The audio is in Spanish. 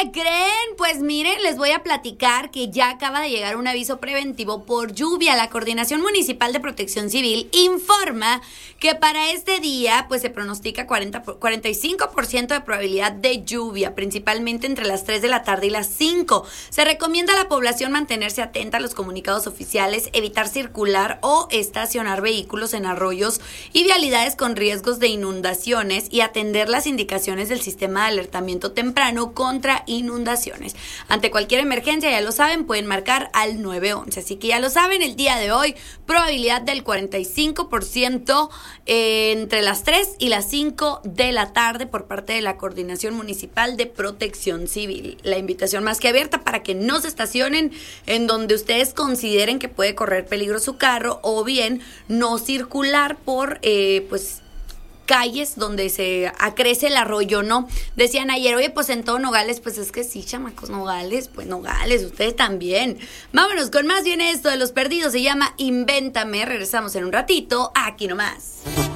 ¿qué creen? Pues miren, les voy a platicar que ya acaba de llegar un aviso preventivo por lluvia. La Coordinación Municipal de Protección Civil informa que para este día pues se pronostica 45% de probabilidad de lluvia, principalmente entre las 3 de la tarde y las 5. Se recomienda a la población mantenerse atenta a los comunicados oficiales, evitar circular o estacionar vehículos en arroyos y vialidades con riesgos de inundaciones y atender las indicaciones del sistema de alertamiento temprano contra inundaciones. Ante cualquier emergencia, ya lo saben, pueden marcar al 911. Así que ya lo saben, el día de hoy, probabilidad del 45% entre las 3 y las 5 de la tarde por parte de la Coordinación Municipal de Protección Civil. La invitación más que abierta para que no se estacionen en donde ustedes consideren que puede correr peligro su carro, o bien no circular por calles donde se acrece el arroyo, ¿no? Decían ayer, oye, pues en todo Nogales, pues es que sí, chamacos, Nogales, pues Nogales, ustedes también. Vámonos con más. Viene esto de Los Perdidos, se llama Invéntame. Regresamos en un ratito, aquí nomás.